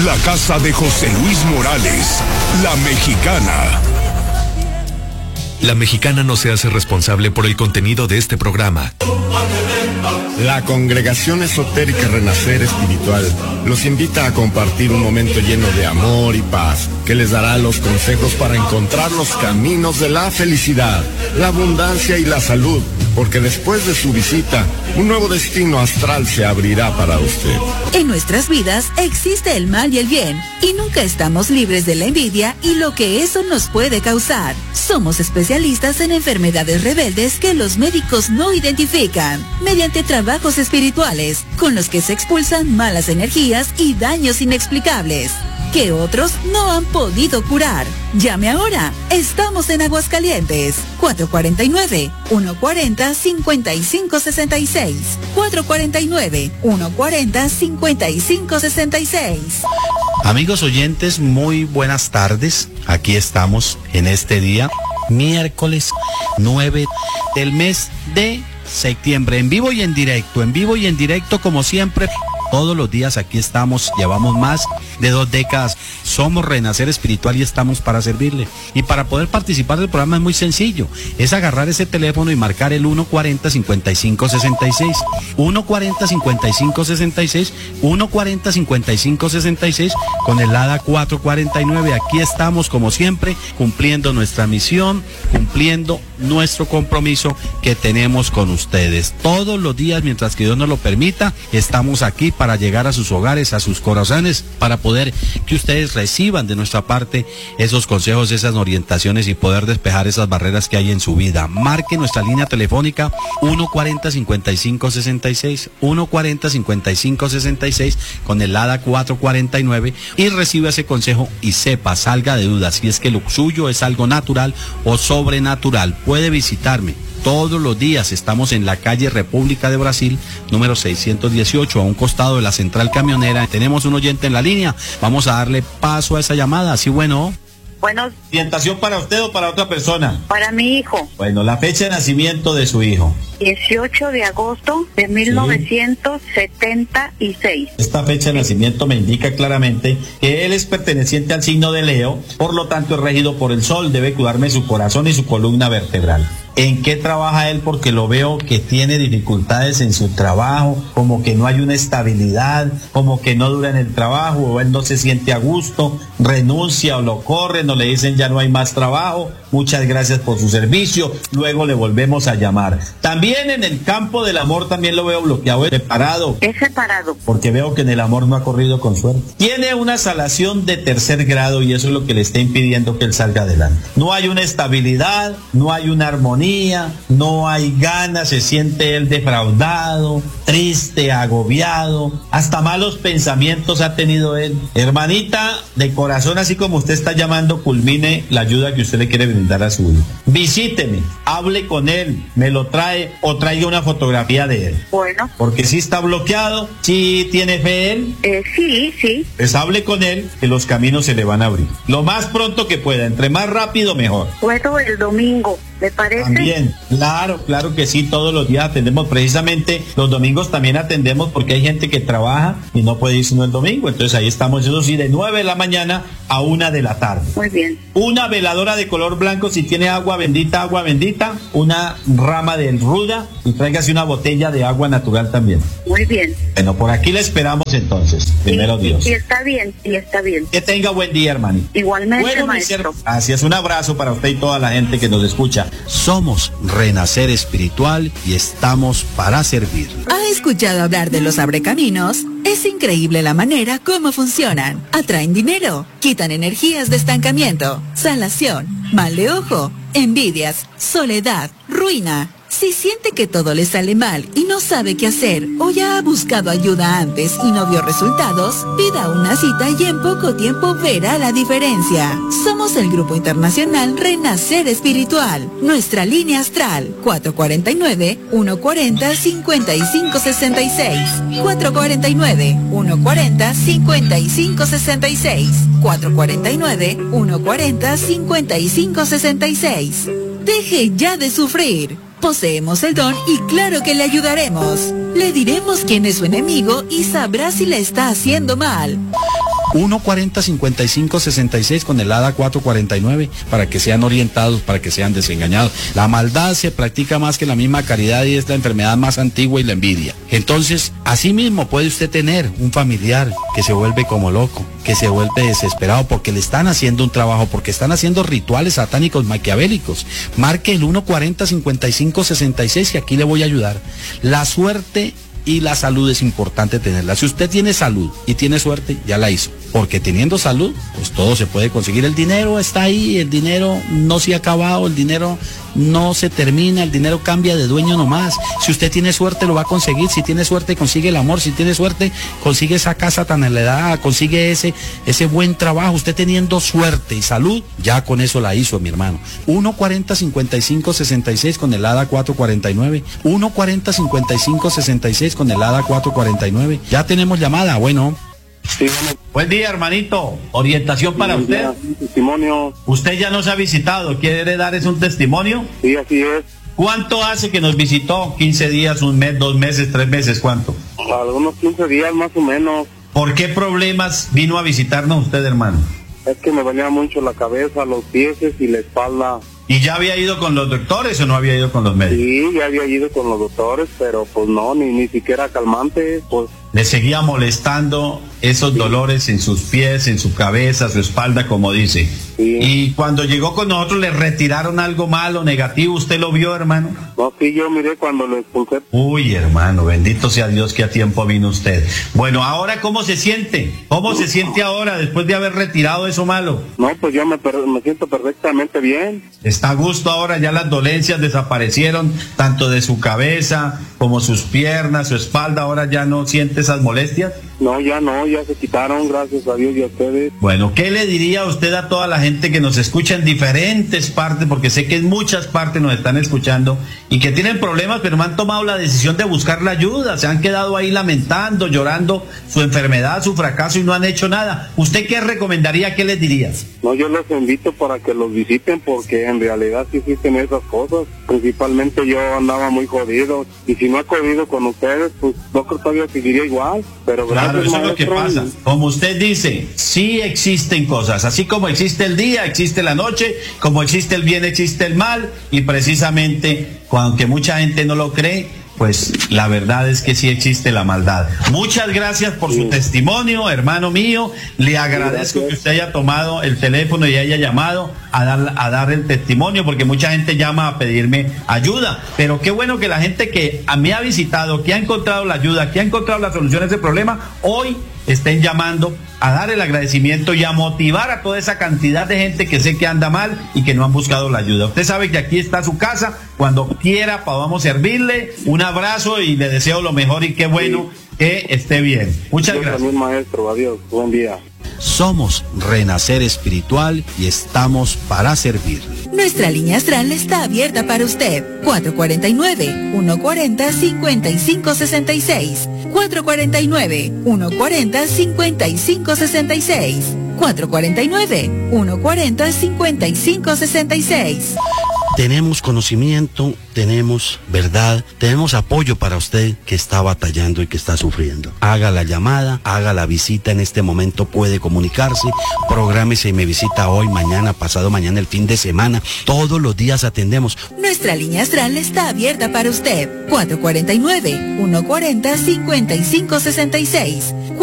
La casa de José Luis Morales, La Mexicana. La Mexicana no se hace responsable por el contenido de este programa. La Congregación Esotérica Renacer Espiritual los invita a compartir un momento lleno de amor y paz, que les dará los consejos para encontrar los caminos de la felicidad, la abundancia y la salud, porque después de su visita, un nuevo destino astral se abrirá para usted. En nuestras vidas existe el mal y el bien, y nunca estamos libres de la envidia y lo que eso nos puede causar. Somos especialistas en enfermedades rebeldes que los médicos no identifican, mediante trabajos espirituales, con los que se expulsan malas energías y daños inexplicables, que otros no han podido curar. Llame ahora. Estamos en Aguascalientes. 449-140-5566. 449-140-5566. Amigos oyentes, muy buenas tardes. Aquí estamos en este día, miércoles 9 del mes de septiembre, en vivo y en directo como siempre. Todos los días aquí estamos, llevamos más de 2 décadas, somos Renacer Espiritual y estamos para servirle. Y para poder participar del programa es muy sencillo, es agarrar ese teléfono y marcar el 140-5566, 140-5566, 140-5566 con el ADA 449. Aquí estamos como siempre, cumpliendo nuestra misión, cumpliendo nuestro compromiso que tenemos con ustedes. Todos los días, mientras que Dios nos lo permita, estamos aquí para llegar a sus hogares, a sus corazones, para poder que ustedes reciban de nuestra parte esos consejos, esas orientaciones y poder despejar esas barreras que hay en su vida. Marque nuestra línea telefónica 140-5566, 140-5566 con el ADA 449 y reciba ese consejo y sepa, salga de dudas si es que lo suyo es algo natural o sobrenatural. Puede visitarme. Todos los días estamos en la calle República de Brasil, número 618, a un costado de la central camionera. Tenemos un oyente en la línea. Vamos a darle paso a esa llamada. ¿Sí, bueno? Bueno. ¿Orientación para usted o para otra persona? Para mi hijo. Bueno, la fecha de nacimiento de su hijo. 18 de agosto de 1976. Esta fecha de nacimiento me indica claramente que él es perteneciente al signo de Leo, por lo tanto es regido por el sol, debe cuidarme su corazón y su columna vertebral. ¿En qué trabaja él? Porque lo veo que tiene dificultades en su trabajo, como que no hay una estabilidad, como que no dura en el trabajo, o él no se siente a gusto, renuncia o lo corren o le dicen ya no hay más trabajo, muchas gracias por su servicio, luego le volvemos a llamar. También en el campo del amor también lo veo bloqueado, es separado. Es separado. Porque veo que en el amor no ha corrido con suerte. Tiene una salación de 3er grado y eso es lo que le está impidiendo que él salga adelante. No hay una estabilidad, no hay una armonía, no hay ganas, se siente él defraudado, triste, agobiado, hasta malos pensamientos ha tenido él. Hermanita, de corazón, así como usted está llamando, culmine la ayuda que usted le quiere brindar a su hijo. Visíteme, hable con él, me lo trae o traiga una fotografía de él. Bueno. Porque si está bloqueado, si tiene fe él. Sí. Pues hable con él, que los caminos se le van a abrir. Lo más pronto que pueda, entre más rápido mejor. Puedo el domingo, ¿me parece? También, claro que sí, todos los días atendemos, precisamente los domingos también atendemos porque hay gente que trabaja y no puede ir sino el domingo, entonces ahí estamos, eso sí, de 9 de la mañana a 1 de la tarde. Muy bien. Una veladora de color blanco, si tiene agua bendita, una rama de ruda y tráigase una botella de agua natural también. Muy bien. Bueno, por aquí le esperamos entonces, primero Dios. Y está bien. Que tenga buen día, hermanito. Igualmente, bueno, maestro. Así es, un abrazo para usted y toda la gente que nos escucha. Somos Renacer Espiritual y estamos para servir. ¿Ha escuchado hablar de los abrecaminos? Es increíble la manera como funcionan. Atraen dinero, quitan energías de estancamiento, salación, mal de ojo, envidias, soledad, ruina. Si siente que todo le sale mal y no sabe qué hacer o ya ha buscado ayuda antes y no vio resultados, pida una cita y en poco tiempo verá la diferencia. Somos el Grupo Internacional Renacer Espiritual. Nuestra línea astral 449-140-5566. 449-140-5566. 449-140-5566. Deje ya de sufrir. Poseemos el don y claro que le ayudaremos. Le diremos quién es su enemigo y sabrá si le está haciendo mal. 140-55-66 con el ADA 449 para que sean orientados, para que sean desengañados. La maldad se practica más que la misma caridad y es la enfermedad más antigua y la envidia. Entonces, así mismo puede usted tener un familiar que se vuelve como loco, que se vuelve desesperado porque le están haciendo un trabajo, porque están haciendo rituales satánicos maquiavélicos. Marque el 140-55-66 y aquí le voy a ayudar. La suerte y la salud es importante tenerla. Si usted tiene salud y tiene suerte, ya la hizo. Porque teniendo salud, pues todo se puede conseguir. El dinero está ahí, el dinero no se ha acabado, el dinero no se termina, el dinero cambia de dueño nomás. Si usted tiene suerte, lo va a conseguir. Si tiene suerte, consigue el amor. Si tiene suerte, consigue esa casa tan heredada, consigue ese buen trabajo. Usted teniendo suerte y salud, ya con eso la hizo, mi hermano. 140-55-66 con el ADA 449. 140-55-66 con el ADA 449. Ya tenemos llamada, bueno. Sí, bueno. Buen día, hermanito. Orientación para usted. Un testimonio. Usted ya nos ha visitado. ¿Quiere dar un testimonio? Sí, así es. ¿Cuánto hace que nos visitó? ¿15 días, un mes, 2 meses, 3 meses? ¿Cuánto? Algunos 15 días más o menos. ¿Por qué problemas vino a visitarnos usted, hermano? Es que me dolía mucho la cabeza, los pies y la espalda. ¿Y ya había ido con los doctores o no había ido con los médicos? Sí, ya había ido con los doctores, pero pues no, ni siquiera calmante, pues. Le seguía molestando esos dolores en sus pies, en su cabeza, su espalda, como dice. Sí. Y cuando llegó con nosotros le retiraron algo malo, negativo. ¿Usted lo vio, hermano? No, sí, yo miré cuando lo expulsé. Uy, hermano, bendito sea Dios que a tiempo vino usted. Bueno, ahora, ¿cómo se siente? ¿Cómo se siente ahora después de haber retirado eso malo? No, pues yo me siento perfectamente bien. Está a gusto ahora, ya las dolencias desaparecieron, tanto de su cabeza como sus piernas, su espalda. Ahora ya no siente esas molestias. No, ya se quitaron, gracias a Dios y a ustedes. Bueno, ¿qué le diría usted a toda la gente que nos escucha en diferentes partes? Porque sé que en muchas partes nos están escuchando y que tienen problemas, pero no han tomado la decisión de buscar la ayuda. Se han quedado ahí lamentando, llorando su enfermedad, su fracaso y no han hecho nada. ¿Usted qué recomendaría? ¿Qué les diría? No, yo les invito para que los visiten porque en realidad sí existen esas cosas. Principalmente yo andaba muy jodido y si no he jodido con ustedes, pues no creo que todavía seguiría igual. Pero claro, eso es lo que pasa. Como usted dice, sí existen cosas. Así como existe el día, existe la noche, como existe el bien, existe el mal. Y precisamente, aunque mucha gente no lo cree, pues la verdad es que sí existe la maldad. Muchas gracias por su testimonio, hermano mío. Le agradezco que usted haya tomado el teléfono y haya llamado a dar el testimonio, porque mucha gente llama a pedirme ayuda. Pero qué bueno que la gente que me ha visitado, que ha encontrado la ayuda, que ha encontrado la solución a ese problema, hoy estén llamando a dar el agradecimiento y a motivar a toda esa cantidad de gente que sé que anda mal y que no han buscado la ayuda. Usted sabe que aquí está su casa, cuando quiera podamos servirle. Un abrazo y le deseo lo mejor y qué bueno que esté bien. Muchas gracias. También, maestro, adiós, buen día. Somos Renacer Espiritual y estamos para servir. Nuestra línea astral está abierta para usted. 449-140-5566. 449-140-5566. 449-140-5566. Tenemos conocimiento, tenemos verdad, tenemos apoyo para usted que está batallando y que está sufriendo. Haga la llamada, haga la visita en este momento, puede comunicarse, prográmese y me visita hoy, mañana, pasado mañana, el fin de semana. Todos los días atendemos. Nuestra línea astral está abierta para usted. 449-140-5566.